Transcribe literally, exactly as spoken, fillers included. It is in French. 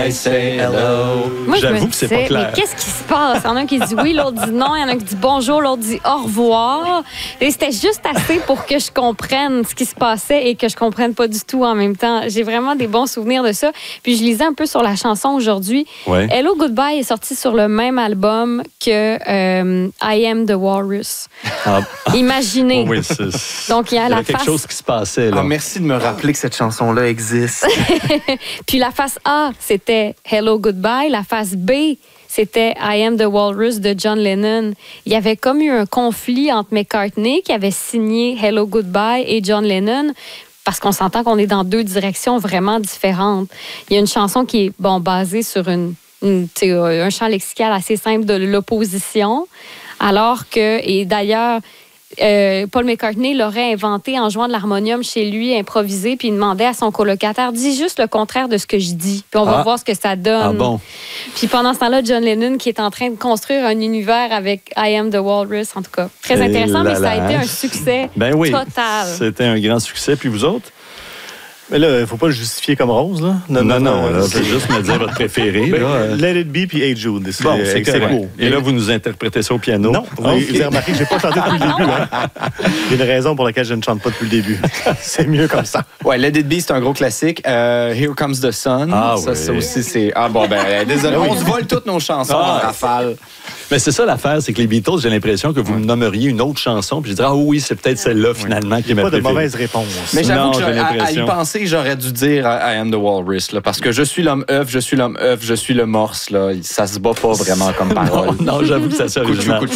I say hello. Moi, je J'avoue me que c'est pas disais, clair. mais qu'est-ce qui se passe? Il y en a un qui dit oui, l'autre dit non. Il y en a un qui dit bonjour, l'autre dit au revoir. Et c'était juste assez pour que je comprenne ce qui se passait et que je comprenne pas du tout en même temps. J'ai vraiment des bons souvenirs de ça. Puis je lisais un peu sur la chanson aujourd'hui. Ouais. Hello Goodbye est sorti sur le même album que euh, I Am the Walrus. Ah, Imaginez. oui, c'est... Donc, il y a il y la avait quelque face... chose qui se passait, là. Ah, merci de me rappeler que cette chanson-là existe. Puis la face A, c'était Hello Goodbye. La face B, c'était I Am the Walrus de John Lennon. Il y avait comme eu un conflit entre McCartney, qui avait signé Hello Goodbye, et John Lennon, parce qu'on s'entend qu'on est dans deux directions vraiment différentes. Il y a une chanson qui est bon, basée sur une, une, un champ lexical assez simple de l'opposition, alors que, et d'ailleurs, Euh, Paul McCartney l'aurait inventé en jouant de l'harmonium chez lui, improvisé, puis il demandait à son colocataire, dis juste le contraire de ce que je dis, puis on va Ah. voir ce que ça donne. Ah bon? Puis pendant ce temps-là, John Lennon qui est en train de construire un univers avec I Am the Walrus, en tout cas. Très Et intéressant, là mais ça a là. été un succès Ben oui, total. c'était un grand succès. Puis vous autres? Mais là, il ne faut pas le justifier comme Rose, là. Non, non, non. euh, Là, je vais juste me dire votre préféré. Ben, Là. Euh, Let It Be puis Hey Jude. C'est, Bon, c'est c'est correct. beau. Et là, vous nous interprétez ça au piano. Non, vous, Ok. vous avez remarqué que je n'ai pas chanté depuis le début. Hein? Il y a une raison pour laquelle je ne chante pas depuis le début. C'est mieux comme ça. Ouais, Let It Be, c'est un gros classique. Euh, Here Comes the Sun. Ah ça, oui. ça aussi, c'est... Ah bon, ben, désolé. On se vole toutes nos chansons Ah. en rafale. Mais c'est ça l'affaire, c'est que les Beatles, j'ai l'impression que vous me nommeriez une autre chanson, puis je dirais, ah oui, c'est peut-être celle-là, finalement, qui est ma Pas de préférée. mauvaise réponse. Mais j'avoue Non, que j'ai j'aurais- à, à y l'impression. penser, j'aurais dû dire I Am the Walrus, là, parce que je suis l'homme œuf, je suis l'homme œuf, je suis le morse. Là. Ça se bat pas vraiment comme parole. Non, non, j'avoue que ça c'est Coucou, original. coucou.